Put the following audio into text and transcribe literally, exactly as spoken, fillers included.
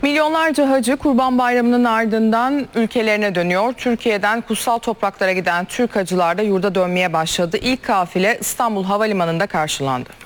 Milyonlarca hacı Kurban Bayramı'nın ardından ülkelerine dönüyor. Türkiye'den kutsal topraklara giden Türk hacılar da yurda dönmeye başladı. İlk kafile İstanbul Havalimanı'nda karşılandı.